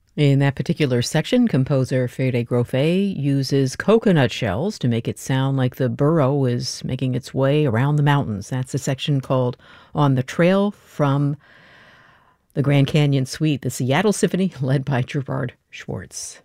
In that particular section, composer Fede Grofe uses coconut shells to make it sound like the burro is making its way around the mountains. That's a section called On the Trail from the Grand Canyon Suite, the Seattle Symphony, led by Gerard Schwartz.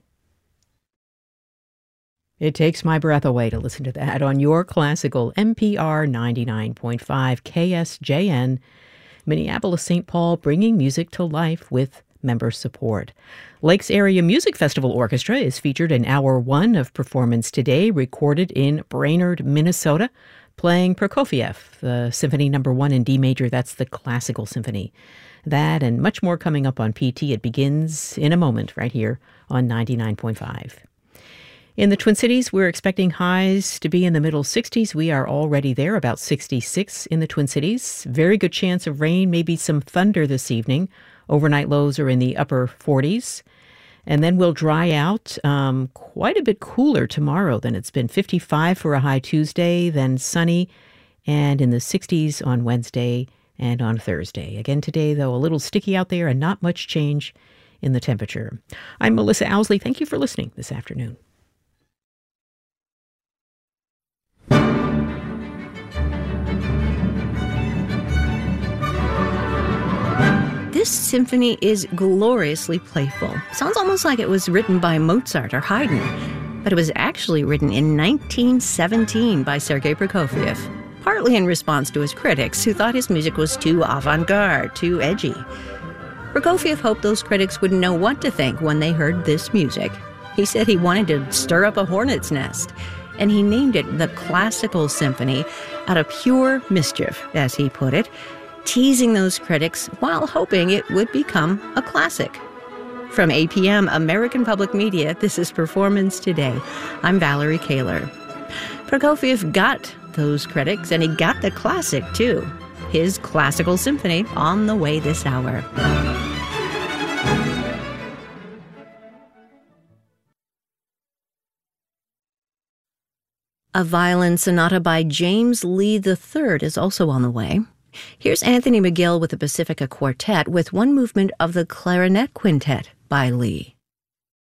It takes my breath away to listen to that on your classical NPR 99.5 KSJN, Minneapolis, St. Paul, bringing music to life with member support. Lakes Area Music Festival Orchestra is featured in Hour 1 of Performance Today, recorded in Brainerd, Minnesota, playing Prokofiev, the Symphony No. 1 in D major. That's the classical symphony. That and much more coming up on PT. It begins in a moment right here on 99.5. In the Twin Cities, we're expecting highs to be in the middle 60s. We are already there, about 66 in the Twin Cities. Very good chance of rain, maybe some thunder this evening. Overnight lows are in the upper 40s. And then we'll dry out quite a bit cooler tomorrow than it's been. 55 for a high Tuesday, then sunny, and in the 60s on Wednesday and on Thursday. Again today, though, a little sticky out there and not much change in the temperature. I'm Melissa Owsley. Thank you for listening this afternoon. This symphony is gloriously playful. Sounds almost like it was written by Mozart or Haydn, but it was actually written in 1917 by Sergei Prokofiev, partly in response to his critics who thought his music was too avant-garde, too edgy. Prokofiev hoped those critics wouldn't know what to think when they heard this music. He said he wanted to stir up a hornet's nest, and he named it the Classical Symphony out of pure mischief, as he put it, teasing those critics while hoping it would become a classic. From APM American Public Media, this is Performance Today. I'm Valerie Kaler. Prokofiev got those critics, and he got the classic, too. His Classical Symphony on the way this hour. A violin sonata by James Lee III is also on the way. Here's Anthony McGill with the Pacifica Quartet with one movement of the Clarinet Quintet by Lee.